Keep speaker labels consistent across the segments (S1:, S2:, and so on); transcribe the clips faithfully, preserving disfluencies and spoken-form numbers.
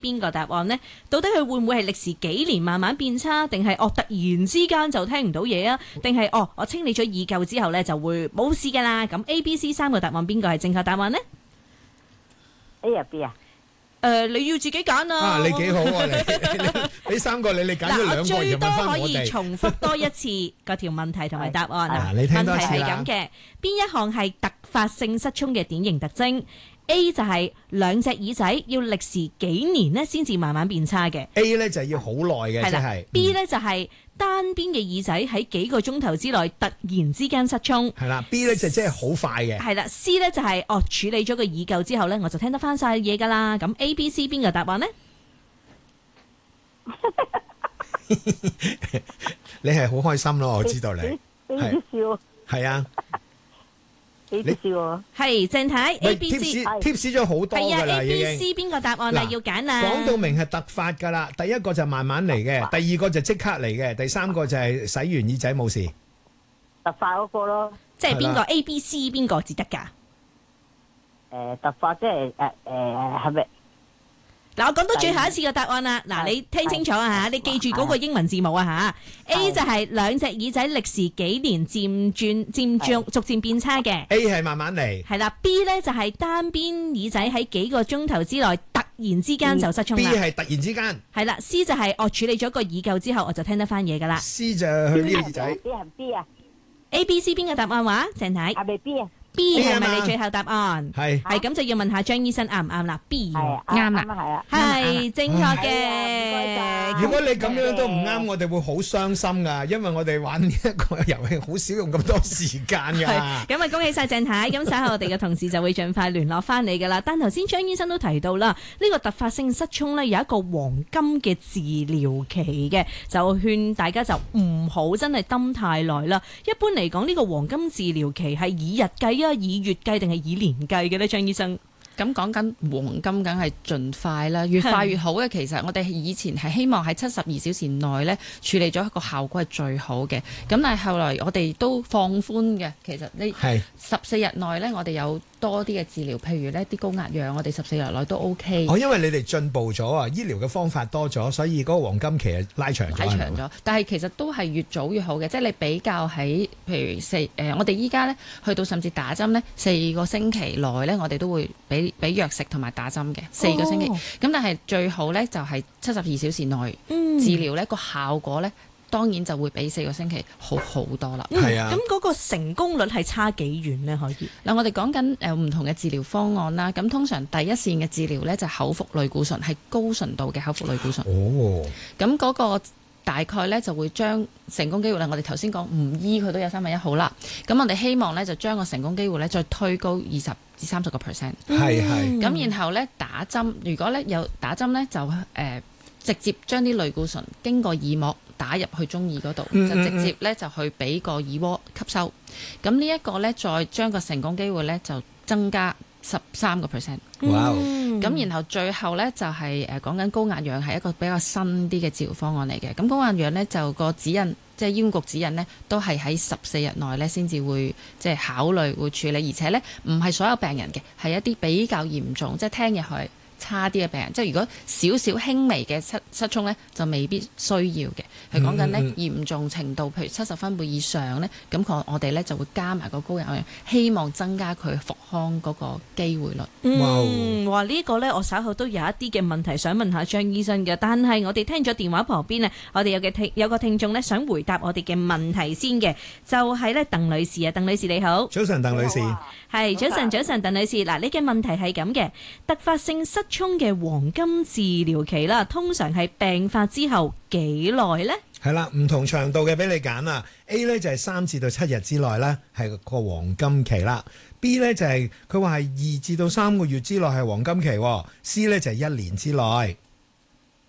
S1: 邊個答案呢？到底佢會唔會係歷時幾年慢慢變差，定係哦突然之間就聽唔到嘢啊？定係哦我清理咗耳垢之後呢就會冇事噶啦？咁 A、B、C 三個答案邊個係正確答案呢？
S2: A 啊 B 啊？
S1: 誒、呃，你要自己揀啊！
S3: 啊，你幾好啊！你你你三個你你揀咗兩個，
S1: 最多可
S3: 問翻我哋。
S1: 以重複多一次嗰條問題同埋答案啊！
S3: 嗱，你聽多
S1: 問題係
S3: 次啦。
S1: 咁嘅，邊一項係突發性失聰嘅典型特徵 ？A 就係兩隻耳仔要歷時幾年咧先至慢慢變差嘅。
S3: A 咧就要好耐嘅，即
S1: 係啦
S3: 係。
S1: B 咧就係單邊嘅耳仔喺幾個鐘頭之內突然之間失聰。
S3: 係啦 ，B 咧就即係好快嘅。
S1: 係啦 ，C 咧就係哦處理咗個耳垢之後咧，我就聽得翻晒嘢噶啦。咁 A、B、C 邊個答案呢？
S3: 你係好開心咯，我知道你。
S2: 你啲笑，
S3: 係啊，
S2: 你啲笑喎。
S1: 係鄭太 A、B、C。
S3: tips 咗好多
S1: 係啊
S3: 㗎啦，
S1: ，A、
S3: 已
S1: B、
S3: 經。
S1: C 邊個答案啊？
S3: 嗱
S1: 要揀啊！
S3: 講到明係突發㗎啦，第一個就慢慢嚟嘅，第二個就即刻嚟嘅，第三個就係洗完耳仔冇事。
S2: 突發嗰個咯。
S1: 即係邊個
S3: 係啦
S1: A、B、C 邊個至得㗎？
S2: 誒突發即係誒誒係咪？
S1: 嗱，我講到最後一次嘅答案啦。嗱，你聽清楚啊嚇，你記住嗰個英文字母啊嚇。A 就係兩隻耳仔歷時幾年漸轉漸逐逐漸變差嘅。
S3: A 係慢慢嚟
S1: 係啦 ，B 咧就係單邊耳仔喺幾個鐘頭之內突然之間就失聰
S3: ，B
S1: 啦。
S3: 係突然之間
S1: 係啦，C 就係我處理咗個耳垢之後，我就聽得翻嘢㗎啦。
S3: ，C 就係去呢個耳仔。
S2: B 係 B 啊？
S1: A、B、C 邊個答案話？鄭太
S2: 係咪 B 啊？
S1: B 係
S3: 啊嘛
S1: 咪你最後答案？
S3: 係
S1: 係咁就要問下張醫生啱唔啱啦？B
S2: 係啊，
S1: 啱啦，
S2: 啱啊，係啊。
S1: 係正確
S2: 係啊唔該晒
S1: 嘅。
S3: 如果你咁樣都唔啱，我哋會好傷心噶，因為我哋玩呢一個遊戲好少用咁多時間
S1: 係
S3: 噶。
S1: 咁啊，恭喜晒鄭太！咁稍後我哋嘅同事就會盡快聯絡翻你噶啦。但頭先張醫生都提到啦，呢個突發性失聰呢，有一個黃金嘅治療期嘅，就勸大家就唔好真係蹲太耐啦。一般嚟講，呢個黃金治療期係以日計啊，以月計定係以年計嘅呢？張醫生。
S4: 咁講緊黃金，梗係盡快啦，越快越好嘅。其實我哋以前係希望喺七十二小時內咧處理咗一個效果係最好嘅。咁但係後來我哋都放寬嘅。其實呢十四日內咧，我哋有多啲嘅治療，譬如呢啲高壓氧，我哋十四日內都 O K。
S3: 哦，因為你哋進步咗啊，醫療嘅方法多咗，所以嗰個黃金期係拉長咗。
S4: 拉長咗，但係其實都係越早越好嘅。即係你比較喺譬如四誒、呃，我哋依家咧去到甚至打針咧，四個星期內咧，我哋都會俾俾藥食同埋打針嘅四個星期。咁、哦、但係最好咧就係七十二小時內治療咧，個效果咧當然就會比四個星期好好多啦。
S3: 係啊，
S1: 咁嗰個成功率係差幾遠呢？可以
S4: 嗱，我哋講緊誒唔同嘅治療方案啦。咁通常第一線嘅治療咧就係口服類固醇，係高純度嘅口服類固醇。
S3: 哦，
S4: 咁嗰個大概咧就會將成功機會咧，我哋頭先講唔醫佢都有三分一好啦。咁我哋希望咧就將個成功機會咧再推高二十至三十個 percent。
S3: 係係。
S4: 咁然後咧打針，如果咧有打針咧就誒、呃、直接將啲類固醇經過耳膜打入去中耳嗰度，
S3: 嗯嗯嗯
S4: 就直接咧就去俾個耳窩吸收。咁呢一個咧再將個成功機會咧就增加十三個 percent。
S3: 哇！
S4: 咁然後最後咧就係誒講緊高壓氧係一個比較新啲嘅治療方案嚟嘅。咁高壓氧咧就個指引，即係醫管局指引呢，都係喺十四日內咧先至會即係考慮會處理，而且咧唔係所有病人嘅，係一啲比較嚴重，即係聽日去差啲嘅病人，即係如果少少輕微嘅失失聰咧，就未必需要嘅。係講緊咧嚴重程度，譬如七十分貝以上咧，咁我我哋咧就會加埋個高壓氧，希望增加佢復康嗰個機會率。
S1: 嗯，哇！呢個咧，我稍後都有一啲嘅問題想問下張醫生嘅，但係我哋聽咗電話旁邊咧，我哋有嘅聽有個聽眾咧想回答我哋嘅問題先嘅，就係咧鄧女士啊，鄧女士你好，
S3: 早晨鄧女士，
S1: 係早晨早晨鄧女士，嗱，你嘅問題係咁嘅，突發性失聰嘅黃金治療期啦，通常係病發之後幾耐呢？
S3: 係啦，唔同長度嘅俾你揀啊。A 呢就係三至到七日之內呢係個黃金期啦。B 呢就係佢話係二至到三個月之內係黃金期。C 呢就係一年之內。
S2: 係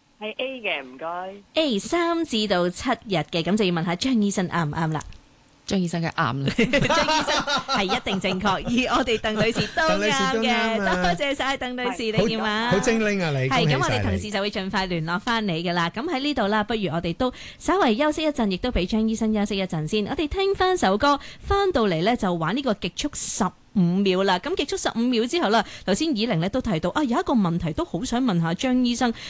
S2: A 嘅，唔該。
S1: A 三至到七日嘅，咁就要問下張醫生啱唔啱啦？
S4: 張醫生嘅啱啦，
S1: 張醫生係一定正確，而我哋鄧女士都
S3: 鄧女士
S1: 啱嘅，
S3: 都啱啊
S1: 多謝晒鄧女士你
S3: 好
S1: 電話，
S3: 好精靈啊你，
S1: 係咁，我哋
S3: 恭喜晒你
S1: 同事就會盡快聯絡翻你噶啦。咁喺呢度啦，不如我哋都稍為休息一陣，亦都俾張醫生休息一陣先。我哋聽翻首歌，翻到嚟呢就玩呢個極速十五秒啦。咁極速十五秒之後啦，頭先以玲呢都提到啊，有一個問題都好想問下張醫生，